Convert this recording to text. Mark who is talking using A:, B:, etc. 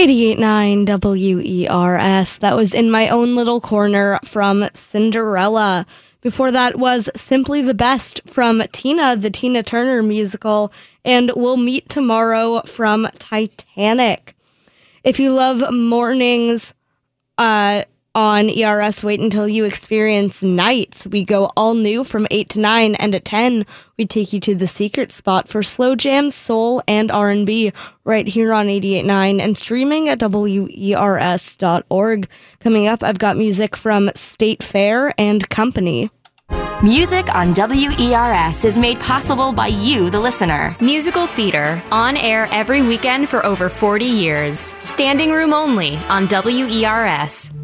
A: 88.9 WERS. That was In My Own Little Corner from Cinderella. Before that was Simply the Best from Tina, the Tina Turner musical, and We'll Meet Tomorrow from Titanic. If you love mornings on ERS, wait until you experience nights. We go all new from 8 to 9, and at 10, we take you to the secret spot for slow jams, soul, and R&B right here on 88.9 and streaming at WERS.org. Coming up, I've got music from State Fair and Company.
B: Music on WERS is made possible by you, the listener.
C: Musical theater, on air every weekend for over 40 years. Standing room only on WERS.